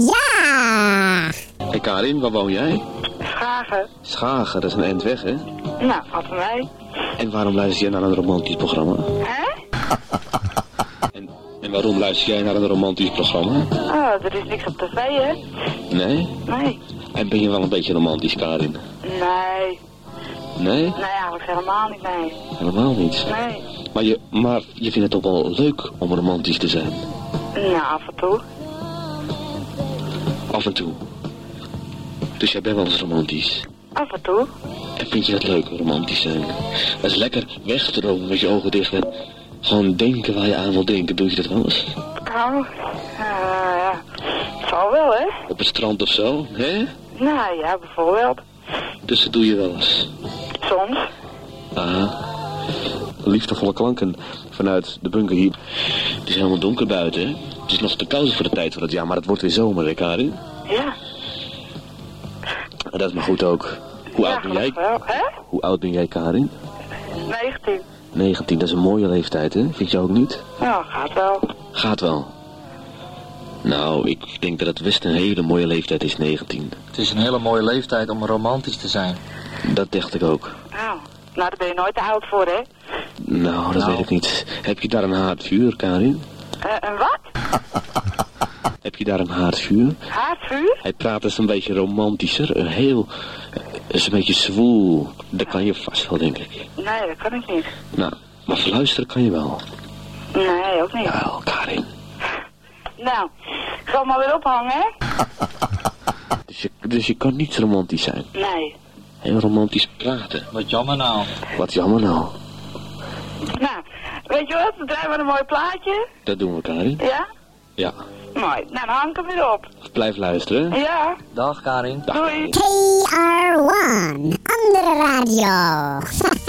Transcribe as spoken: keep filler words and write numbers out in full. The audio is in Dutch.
Ja! Hey Karin, waar woon jij? Schagen. Schagen, dat is een eind weg, hè? Nou, wat voor mij. En waarom luister jij naar een romantisch programma? Hè? En, en waarom luister jij naar een romantisch programma? Oh, er is niks op tv, hè? Nee? Nee. En ben je wel een beetje romantisch, Karin? Nee. Nee? Nee, eigenlijk helemaal niet, nee. Helemaal niet. Nee. Maar je, maar je vindt het toch wel leuk om romantisch te zijn? Nou, af en toe. Af en toe. Dus jij bent wel eens romantisch. Af en toe. En vind je het leuk, romantisch zijn? Dat is lekker wegdromen met je ogen dicht en gewoon denken waar je aan wil denken. Doe je dat wel eens? Nou, uh, ja. Het zal wel, hè? Op het strand of zo, hè? Nou ja, bijvoorbeeld. Dus dat doe je wel eens. Soms. Aha. Liefdevolle klanken vanuit de bunker hier. Het is helemaal donker buiten, hè? Het is nog te koud voor de tijd van het jaar, maar het wordt weer zomer, hè, Karin? Ja. En dat is maar goed ook. Hoe Ja, oud ben jij? wel, hè? Hoe oud ben jij, Karin? negentien. negentien, dat is een mooie leeftijd, hè? Vind je ook niet? Nou, gaat wel. Gaat wel. Nou, ik denk dat het best een hele mooie leeftijd is, negentien. Het is een hele mooie leeftijd om romantisch te zijn. Dat dacht ik ook. Nou, nou, daar ben je nooit te oud voor, hè? Nou, dat Nou. weet ik niet. Heb je daar een haardvuur, Karin? Uh, een wat? Heb je daar een haardvuur? Haardvuur? Hij praat dus een beetje romantischer, een heel, is een beetje zwoel. Dat kan je vast wel, denk ik. Nee, dat kan ik niet. Nou, maar fluisteren kan je wel. Nee, ook niet. Ja, Karin. Nou, ik zal maar weer ophangen, hè? Dus je, dus je kan niet romantisch zijn. Nee. Heel romantisch praten. Wat jammer nou. Wat jammer nou. Nou, weet je wat? We draaien maar een mooi plaatje. Dat doen we, Karin. Ja? Ja. Mooi. Nou, dan hang ik hem weer op. Blijf luisteren. Ja. Dag Karin. Dag. Doei. K R one, andere radio.